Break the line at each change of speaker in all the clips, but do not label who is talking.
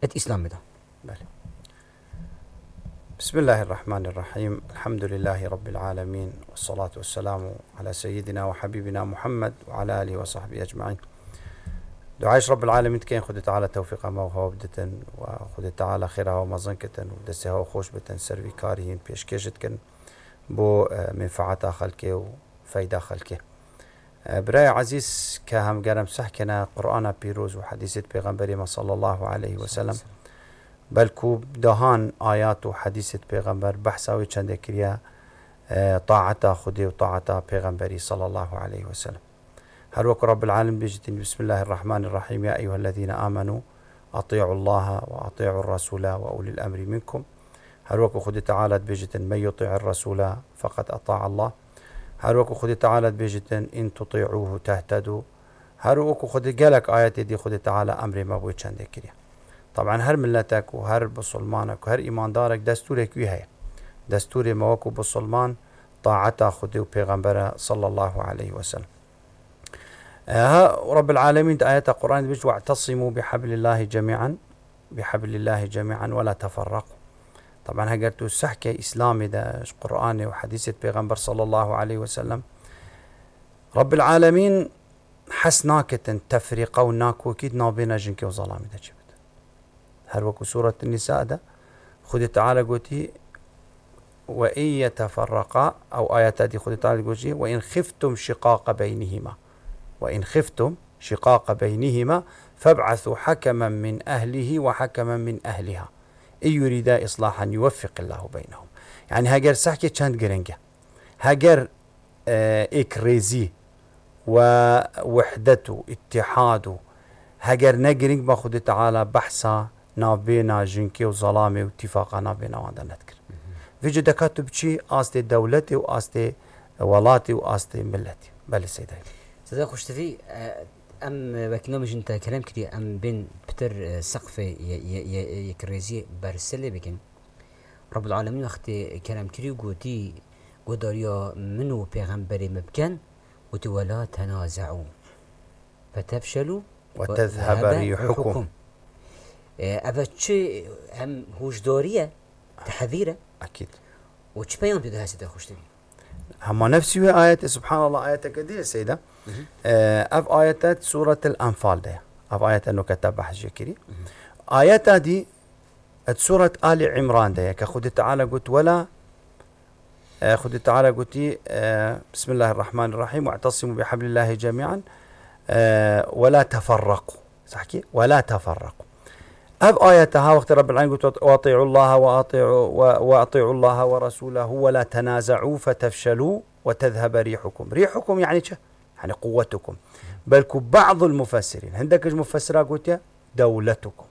إسلام ده.
بله. بسم الله الرحمن الرحيم. الحمد لله رب العالمين، والصلاة والسلام على سيدنا وحبيبنا محمد وعلى آله وصحبه أجمعين. دعايش رب العالمين كين خد تعالى توفيق ما وهو بدة، وخد تعالى خيرها ومزنكة ودسها وخوش بتن سروي كارهين بيشكشت كن بو منفعة خلقه وفايدة خلقه. براي عزيز كهم جرم سحكنا قرآن بيروز وحديثة بيغمبري صلى الله عليه وسلم، بلكو دهان آيات وحديثة بيغمبر بحثاوي چند كريا طاعتا خدي وطاعتا بيغمبري صلى الله عليه وسلم. هروك رب العالمين بيجتين بسم الله الرحمن الرحيم: يا أيها الذين آمنوا أطيعوا الله وأطيعوا الرسول وأولي الأمر منكم. هروك خدي تعالى بيجتين من يطيع الرسول فقد أطاع الله. هروك خدي تعالى بيجتين إن تطيعوه تهتدوا. هروك خدي قالك آيات دي خدي تعالى أمر ما بوي چند كريا. طبعا هر ملتك وهر بسلمانك وهر إيمان دارك دستورك ويهي دستور مواكو بسلمان طاعتا خدي وبيغمبر صلى الله عليه وسلم. رب العالمين آيات القرآن بيجوا: واعتصموا بحبل الله جميعا ولا تفرقوا. طبعا هقرتوا السحكة إسلامي ده قرآني وحديثة بيغمبر صلى الله عليه وسلم. رب العالمين حسناكة تفريقا وناكو كيد نابينا جنكي وظلامي ده جبت. هر وكو سورة النساء ده خذ تعالى قوتي: وإن يتفرقا، أو آيات دي خذ تعالى قوتي: وإن خفتم شقاق بينهما فابعثوا حكما من أهله وحكما من أهلها إن يريدا إصلاحا يوفق الله بينهم. يعني هاجر سحكي چند گرنگه، هاجر إكريزي ووحدته اتحاده، هاجر نگرنگ با خود تعالى بحثا نابينا جنكي وظلامي واتفاقا نابينا وانا نذكر في جدكاتو بشي آستي دولتي وآستي ولاتي وآستي ملتي. بل سيدي
سيدا خوشتفي أم وكنامش انت كلام كدي أم بين بتر سقفة يكريزي برسلة بكن رب العالمين وقت كلام كدي وقوتي قداريا منو بيغمبري مبكن ولا تنازعوا فتفشلوا
وتذهب ريحكم.
أبا چه هم هوشدارية تحذيره
أكيد.
وش بيان بده هسه خوشتبي
هما نفسي آيات سبحان الله آيات كثيرة سيدة. أف آيات سورة الأنفال ده، أف آيات إنه كتب بحث كري. آيات دي سورة آل عمران ده كخد تعالى قلت ولا خد تعالى قلتي بسم الله الرحمن الرحيم: واعتصموا بحبل الله جميعا ولا تفرقوا. صحكي ولا تفرقوا. أب آياتها وقت رب العالمين قلت: واطيعوا الله واطيعوا الله ورسوله ولا تنازعوا فتفشلوا وتذهب ريحكم يعني شه؟ يعني قوتكم. بلكو بعض المفسرين عندك المفسرة قلت دولتكم.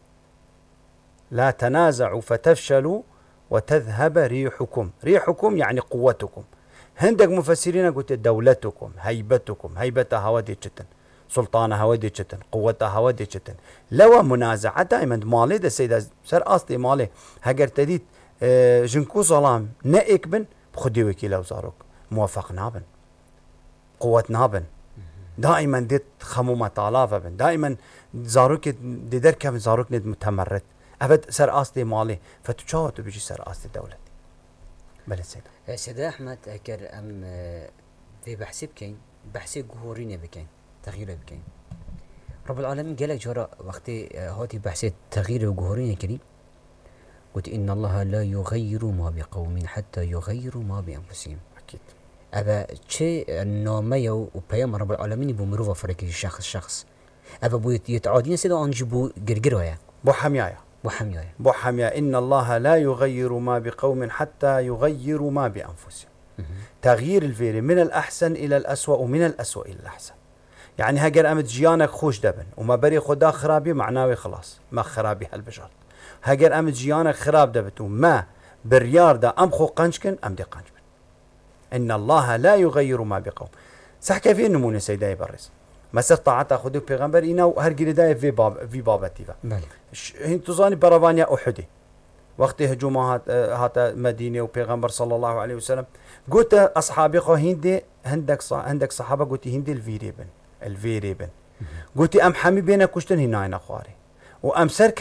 لا تنازعوا فتفشلوا وتذهب ريحكم يعني قوتكم. عندك مفسرين قلت دولتكم، هيبتها ودي جدا، سلطانها ودي جدا، قوتها ودي جدا. لو منازعة دائما مالي ده سيدا سر أصلي مالي هاجر تديت جنكو ظلام نائك بن بخدي وكيلا وزاروك موافق نابن قوة نابن دائما ديت خمومة طالافة بن دائما زاروك دي دركة زاروك ند متمرد أبد سر أصلي مالي فتشاوتو بيجي سر أصلي دولتي. بل
سيدا أحمد هكر أم في بحسب كين بحسب جهورين بكين تغيير بكين رب العالمين قالك جرى وقت هاتي بحث تغيير وجهورين كريم قلت: إن الله لا يغير ما بقوم حتى يغيروا ما بأنفسهم.
أكيد.
أبا شيء نامية وبيام رب العالمين بمروفة فرق الشخص أبا بو يتعادين سيدا أنجبو قرقرها
بو حميايا إن الله لا يغير ما بقوم حتى يغيروا ما بأنفسهم. تغيير الفير من الأحسن إلى الأسوأ ومن الأسوأ إلى الأحسن. يعني هاجر أمد جيانك خوش دبن وما بري خدا خرابي معناوي خلاص ما خرابي هالبشر. هاجر أمد جيانك خراب دبت وما بريار دا أم خو قنشكن أم دي قنشبن. إن الله لا يغير ما بقوم. صح كيف نمونة سيداي برس مسر طاعتا خدو بيغمبر إنا وهرقل داي في بابتي هين تظاني برافانيا أحدي وقت هجومات هات مدينة وبيغمبر صلى الله عليه وسلم قلت أصحابي خو هندي عندك صحابة قلت هندي الفيريبن قلت أم حمي بينا كشتن هنا خواري وأم سر